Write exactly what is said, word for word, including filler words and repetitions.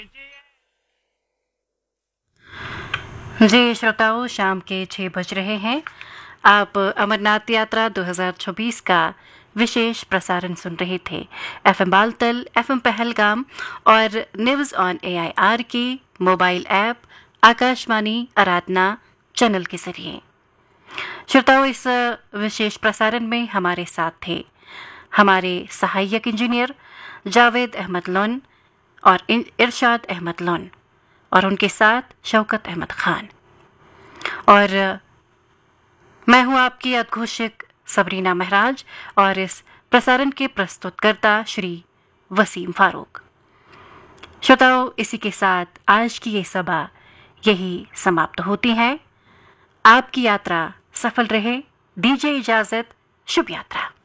जी श्रोताओं, शाम के छः बज रहे हैं। आप अमरनाथ यात्रा दो हज़ार चौबीस का विशेष प्रसारण सुन रहे थे एफएम बालतल, एफएम पहलगाम और न्यूज़ ऑन एआईआर की मोबाइल ऐप आकाशवाणी आराधना चैनल के जरिए। श्रोताओं, इस विशेष प्रसारण में हमारे साथ थे हमारे सहायक इंजीनियर जावेद अहमद लोन और इरशाद अहमद लोन और उनके साथ शौकत अहमद खान। और मैं हूं आपकी अद्घोषक सबरीना महराज और इस प्रसारण के प्रस्तुतकर्ता श्री वसीम फारूक। श्रोताओं, इसी के साथ आज की ये सभा यही समाप्त होती है। आपकी यात्रा सफल रहे, दीजिए इजाजत, शुभ यात्रा।